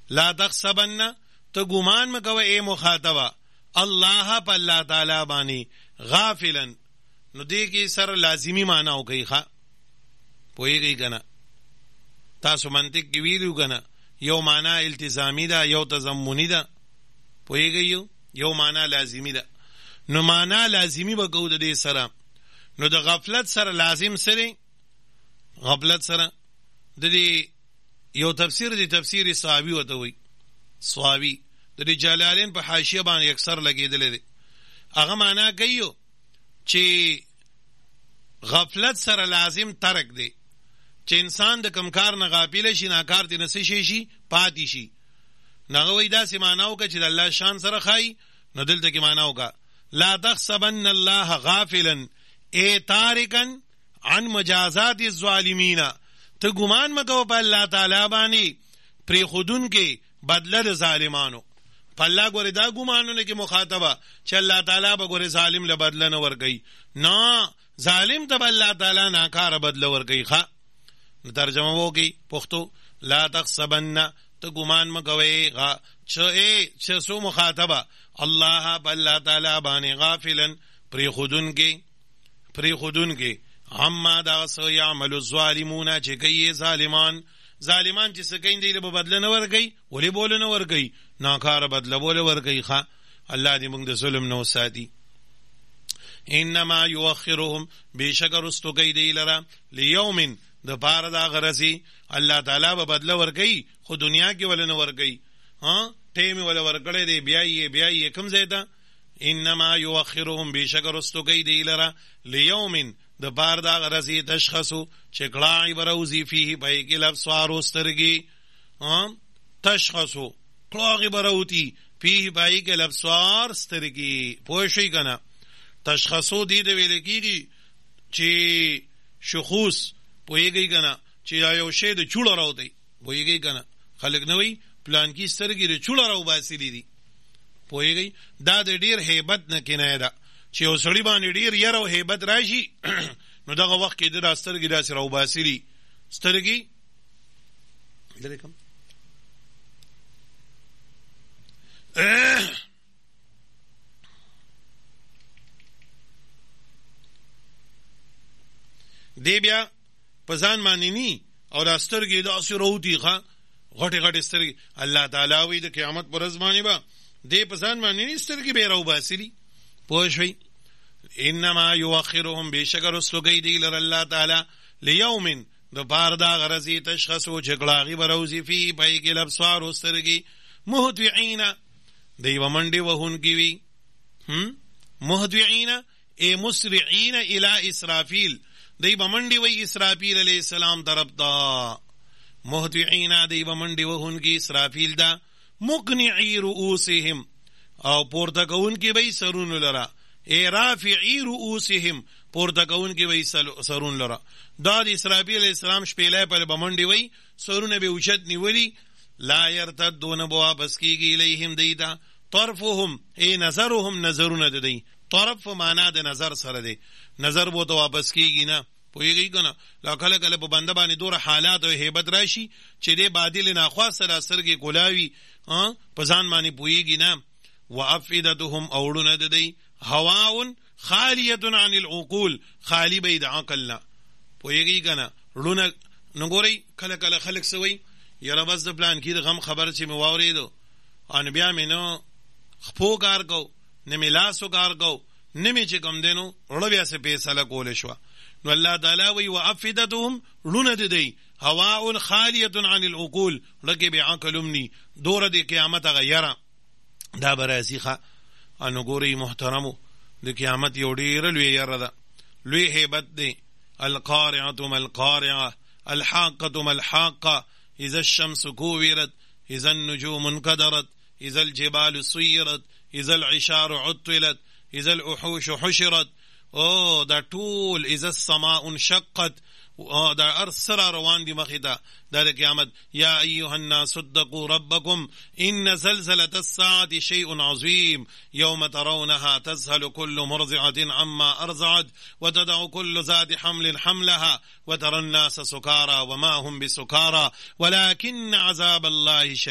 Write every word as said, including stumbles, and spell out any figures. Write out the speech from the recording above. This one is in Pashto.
لا تحسبن تو ګمان مکوه اے مخاطبه الله په الله تعالی باندې غافلن، نو دې کې سره لازمی معنی وکي ښا پوهیږئ کنه. تاسو منطق کې ویلو کنه یو معنی التزامی ده یو تضمنی ده، پوهیږئ یو معنی لازمی ده. نو معنی لازمی به کو د دې سره، نو د غفلت سره لازم سره غفلت سره د دې یو تفسیر دی تفسیر صحابی وته وي صحابی د جلالین په حاشیه باندې اکثر لګیدل دي. هغه معنا کوي چې غفلت سره لازم ترک دی، چې انسان د کم کار نه غافل شي، ناکار دي نس شي شي پاتې شي. نغه وای دا سي معنا وکړي چې د الله شان سره خای، نو دلته کې معنا وکړه لا تحسبن الله غافلا اے تارکا عن مجازات الظالمین، ته ګمان مکو په الله تعالی باندې پری خودون کې بدله د ظالمانو. په الله ګوره دا ګمانونه کې مخاطبه چې الله تعالی به ګوره ظالم له بدله نه ورګي، نه ظالم ته الله تعالی ناکاره بدله ورګي. ښا ترجمه وکي پښتو لا تحسبن ته ګمان مکوي غا چې چې سو مخاطبه الله بالله تعالی باندې غافلن پری خودون کې پری خودون کې عما دا سو يعمل الظالمون چې کوي ظالمان ظالمان چې سکین دی له بدله نه ورګي ولې بوله نه ورګي ناکاره بدله بوله ورګي. ښا الله دې موږ د ظلم نو ساتي. انما يؤخرهم بشکر استوګي دی لرا ليوم د پاره دا غرسي الله تعالی به بدله ورګي، خو دنیا کې ولنه ورګي. ها ټیم ولا ورګړې دی بیا یې بیا یې کم زیاده. انما يؤخرهم بشکر استوګي دی لرا ليوم د بار دا غرزی تشخصو چکلاعی بروزی فیه پای کی لبسوار استرگی تشخصو کلاعی بروتی فیه پای کی لبسوار استرگی. پوشی کنا تشخصو دید ویلکی گی چی شخوص پویگی کنا چی یو شی د چوڑا رو دی پویگی کنا خلق نوی پلان کی استرگی د چوڑا رو باسیلی دی پویگی دا د دیر حیبت نکنای دا چې یو سړی باندې ډیر یره او هیبت راشي نو دغه وخت کې د سترګې داسې راوباسي سترګې لري کوم دی بیا په ځان باندې ني او د سترګې داسې راوتی ښه غټې غټې سترګې. الله تعالی وایي د قیامت پر ورځ باندې به دی په ځان باندې ني سترګې به راوباسي. پوشوی انما یؤخرهم بشکر استوګي دی لر الله تعالی لیوم د بار دا غرزی تشخصو جګړاغي بروزی فی پای کې لبسوار استرګي مهدعين دی ومنډي وهون کی وی هم مهدعين ای مسرعين الى اسرافیل دی ومنډي وی اسرافیل علیہ السلام طرف دا مهدعين دی ومنډي وهون کی اسرافیل دا مقنعي رؤوسهم او پورته کون کی وی سرون لرا ای رافعی رؤوسهم پورته کون کی وی سرون لرا. دا د اسرافیل علیہ السلام شپیلای پر بمنډي وی سرونه به اوچت نیولی لا يرتدون بوا بس کیږي الیهم دیتا طرفهم ای نظرهم نظرونه دی طرف معنا د نظر سره دی نظر بو ته واپس کیږي نه پویږي کنه. لا کله کله په بنده باندې دور حالات او هیبت راشي چې دی بادل نه خاص سره سرګي کولاوي ها په ځان باندې پویږي نه. وافئدتهم اورونه دی هواون خالیه عن العقول خالی بيد عقلنا پویږي کنه. لونه نګوري کله کله خلک سوي یره بس د پلان کې د غم خبر چې مې واورېدو ان بیا مې نو خپو کار کو نه مې لاسو کار کو نه مې چې کم دینو ورو بیا څه فیصله کول شو. نو الله تعالی وی وافئدتهم لونه دی هواون خالیه عن العقول لکه به عقلمني دور د قیامت غیره دا براسیخه. انو ګوري محترمو د قیامت یو ډیر لوی یره ده لوی هیبت دی. القارعه ما القارعه الحاقه ما الحاقه اذا الشمس كورت اذا النجوم انكدرت اذا الجبال سيرت اذا العشار عطلت اذا الوحوش حشرت او دا ټول اذا السماء انشقت او دا ارسر روان دي مخیدا دا قیامت. یا ایها الناس صدقوا ربکم ان زلزله الساعه شيء عظيم يوم ترونها تذهل كل مرضعه عما ارضعت وتدع كل ذات حمل حملها وترى الناس سكارى وما هم بسكارى ولكن عذاب الله شديد.